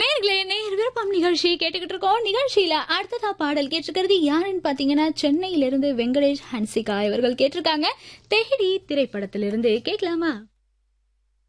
நேர்களே நேர் விருப்பம் நிகழ்ச்சி கேட்டுக்கிட்டு இருக்கோம். நிகழ்ச்சியில அடுத்ததா பாடல் கேட்டிருக்கிறது யாருன்னு பாத்தீங்கன்னா சென்னையிலிருந்து வெங்கடேஷ் ஹன்சிகா இவர்கள் கேட்டிருக்காங்க. தெஹிடி திரைப்படத்திலிருந்து கேட்கலாமா?